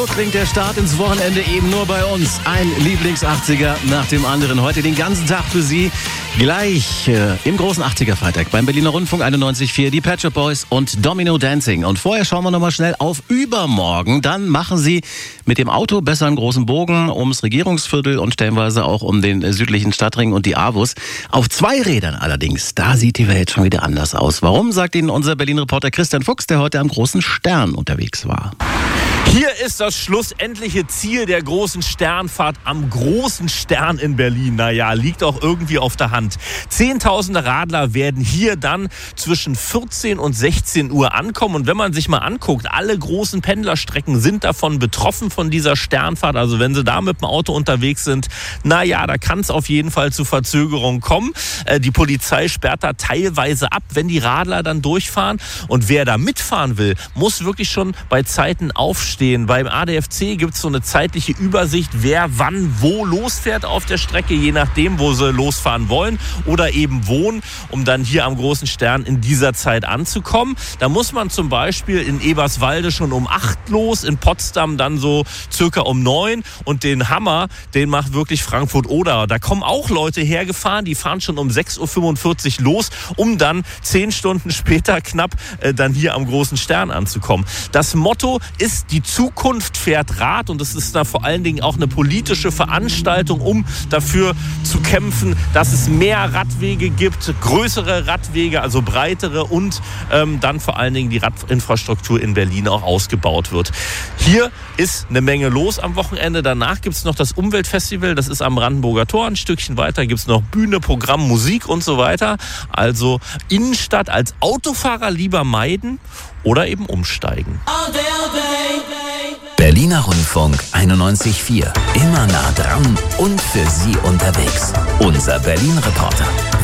So klingt der Start ins Wochenende eben nur bei uns. Ein Lieblings-80er nach dem anderen. Heute den ganzen Tag für Sie. Gleich im großen 80er-Freitag beim Berliner Rundfunk 91.4 die Pet Shop Boys und Domino Dancing. Und vorher schauen wir nochmal schnell auf übermorgen. Dann machen Sie mit dem Auto besser einen großen Bogen ums Regierungsviertel und stellenweise auch um den südlichen Stadtring und die AWUS. Auf 2 Rädern allerdings, da sieht die Welt schon wieder anders aus. Warum, sagt Ihnen unser Berlin-Reporter Christian Fuchs, der heute am großen Stern unterwegs war. Hier ist das schlussendliche Ziel der großen Sternfahrt am großen Stern in Berlin. Naja, liegt auch irgendwie auf der Hand. Zehntausende Radler werden hier dann zwischen 14 und 16 Uhr ankommen. Und wenn man sich mal anguckt, alle großen Pendlerstrecken sind davon betroffen von dieser Sternfahrt. Also wenn Sie da mit dem Auto unterwegs sind, naja, da kann es auf jeden Fall zu Verzögerungen kommen. Die Polizei sperrt da teilweise ab, wenn die Radler dann durchfahren. Und wer da mitfahren will, muss wirklich schon bei Zeiten aufstehen. Beim ADFC gibt es so eine zeitliche Übersicht, wer wann wo losfährt auf der Strecke, je nachdem, wo sie losfahren wollen oder eben wohnen, um dann hier am großen Stern in dieser Zeit anzukommen. Da muss man zum Beispiel in Eberswalde schon um 8 los, in Potsdam dann so circa um 9 und den Hammer, den macht wirklich Frankfurt-Oder. Da kommen auch Leute hergefahren, die fahren schon um 6.45 Uhr los, um dann 10 Stunden später knapp dann hier am großen Stern anzukommen. Das Motto ist, die Zukunft fährt Rad, und es ist da vor allen Dingen auch eine politische Veranstaltung, um dafür zu kämpfen, dass es mehr Radwege gibt, größere Radwege, also breitere, und dann vor allen Dingen die Radinfrastruktur in Berlin auch ausgebaut wird. Hier ist eine Menge los am Wochenende. Danach gibt es noch das Umweltfestival, das ist am Brandenburger Tor. Ein Stückchen weiter gibt es noch Bühne, Programm, Musik und so weiter. Also Innenstadt als Autofahrer lieber meiden oder eben umsteigen. Berliner Rundfunk 91.4. Immer nah dran und für Sie unterwegs. Unser Berlin-Reporter.